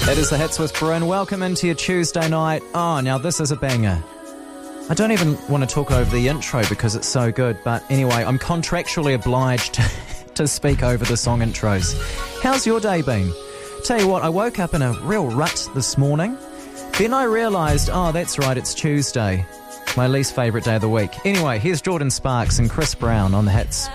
It is the Hits with Bryn. Welcome into your Tuesday night. Oh, now this is a banger. I don't even want to talk over the intro because it's so good, but anyway, I'm contractually obliged to speak over the song intros. How's your day been? Tell you what, I woke up in a real rut this morning. Then I realised, oh, that's right, it's Tuesday. My least favourite day of the week. Anyway, here's Jordan Sparks and Chris Brown on the Hits.